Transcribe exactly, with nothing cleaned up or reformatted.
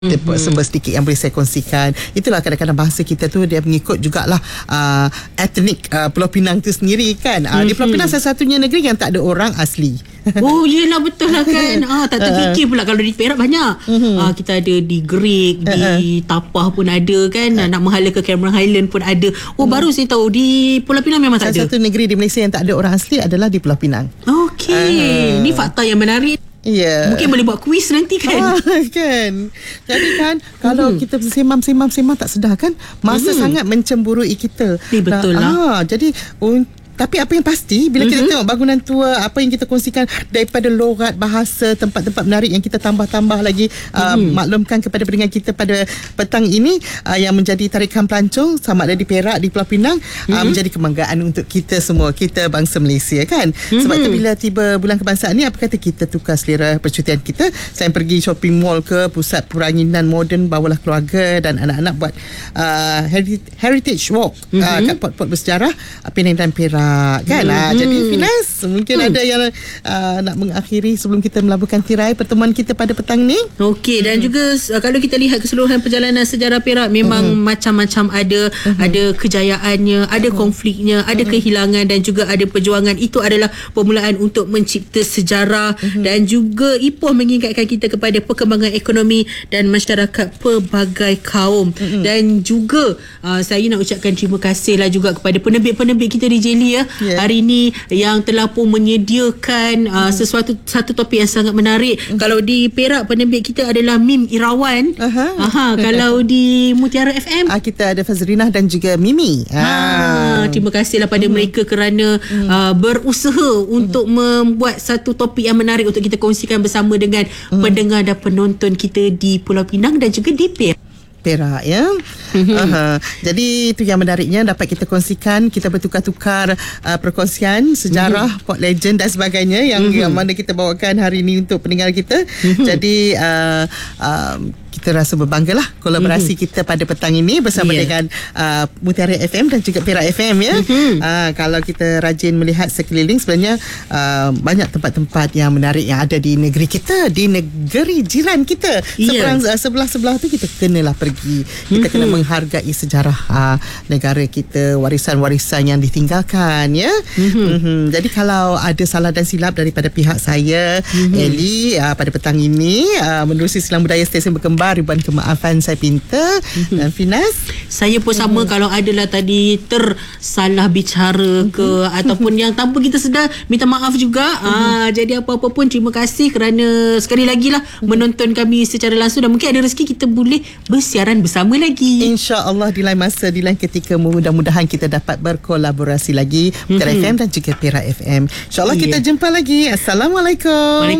Mm-hmm. Sebab sedikit yang boleh saya kongsikan. Itulah kadang-kadang bahasa kita tu dia mengikut jugalah uh, etnik uh, Pulau Pinang tu sendiri kan. uh, mm-hmm. Di Pulau Pinang salah satunya negeri yang tak ada orang asli. Oh yelah, betul lah kan. ah, Tak terfikir pula kalau di Perak banyak. mm-hmm. ah, Kita ada di Greek, di Tapah pun ada kan. uh. Nak menghala ke Cameron Highland pun ada. Oh mm. baru saya tahu di Pulau Pinang memang salah tak ada. Salah satu negeri di Malaysia yang tak ada orang asli adalah di Pulau Pinang. Okey, uh. ni fakta yang menarik. Ya. Yeah. Mungkin boleh buat kuis nanti kan. Ah, kan. Jadi kan kalau mm-hmm. kita semam-semam-semam tak sedar kan, masa mm-hmm. sangat mencemburui kita. Eh, betul nah, lah. Ah, jadi un- tapi apa yang pasti bila mm-hmm. kita tengok bangunan tua, apa yang kita kongsikan daripada logat bahasa, tempat-tempat menarik yang kita tambah-tambah lagi, mm-hmm. uh, maklumkan kepada pendengar kita pada petang ini, uh, yang menjadi tarikan pelancong sama ada di Perak, di Pulau Pinang, mm-hmm. uh, menjadi kebanggaan untuk kita semua, kita bangsa Malaysia kan. Mm-hmm. Sebab tu bila tiba bulan kebangsaan ni, apa kata kita tukar selera percutian kita, selain pergi shopping mall ke pusat peranginan moden, bawalah keluarga dan anak-anak buat uh, heritage walk, mm-hmm. uh, kat pot-pot bersejarah uh, Penang dan Perak kan. hmm. ah, Jadi Finas, mungkin hmm. ada yang uh, nak mengakhiri sebelum kita melabuhkan tirai pertemuan kita pada petang ni. Okey, dan hmm. juga uh, kalau kita lihat keseluruhan perjalanan sejarah Perak, memang hmm. macam-macam ada. hmm. Ada kejayaannya, ada hmm. konfliknya, ada hmm. kehilangan dan juga ada perjuangan. Itu adalah permulaan untuk mencipta sejarah. hmm. Dan juga Ipoh mengingatkan kita kepada perkembangan ekonomi dan masyarakat pelbagai kaum. hmm. Dan juga uh, saya nak ucapkan terima kasih lah juga kepada penerbit-penerbit kita di Jelly ya. Yeah. Hari ini yang telah pun menyediakan uh, mm. sesuatu satu topik yang sangat menarik. Mm. Kalau di Perak penerbit kita adalah Mim Irawan. Aha. Aha. Kalau di Mutiara F M ah, kita ada Fazrinah dan juga Mimi. Ah. Terima kasihlah pada mm. mereka kerana mm. uh, berusaha untuk mm. membuat satu topik yang menarik untuk kita kongsikan bersama dengan mm. pendengar dan penonton kita di Pulau Pinang dan juga di Perak. Perak ya. Mm-hmm. uh-huh. Jadi itu yang menariknya dapat kita kongsikan, kita bertukar-tukar uh, perkongsian sejarah, mm-hmm. port legend dan sebagainya yang, mm-hmm. yang mana kita bawakan hari ini untuk pendengar kita. Mm-hmm. Jadi uh, uh, kita rasa berbanggalah kolaborasi mm-hmm. kita pada petang ini bersama yeah. dengan uh, Mutiara F M dan juga Perak F M ya. Mm-hmm. Uh, kalau kita rajin melihat sekeliling, sebenarnya uh, banyak tempat-tempat yang menarik yang ada di negeri kita, di negeri jiran kita. Yeah. Seberang, uh, sebelah-sebelah tu kita kenalah pergi. Kita mm-hmm. kena menghargai sejarah uh, negara kita, warisan-warisan yang ditinggalkan ya. Mm-hmm. Mm-hmm. Jadi kalau ada salah dan silap daripada pihak saya, mm-hmm. Elly, uh, pada petang ini uh, menerusi silang budaya stesen berkembar, ribuan kemaafan saya pinta. Mm-hmm. Dan Finas, saya pun sama. Mm-hmm. Kalau adalah tadi tersalah bicara ke mm-hmm. ataupun yang tanpa kita sedar, minta maaf juga. Mm-hmm. uh, Jadi apa-apa pun terima kasih kerana sekali lagi lah mm-hmm. menonton kami secara langsung, dan mungkin ada rezeki kita boleh bersiaran bersama lagi, InsyaAllah di lain masa, di lain ketika. Mudah-mudahan kita dapat berkolaborasi lagi, Mutiara mm-hmm. F M dan juga Perak F M. InsyaAllah yeah. kita jumpa lagi. Assalamualaikum.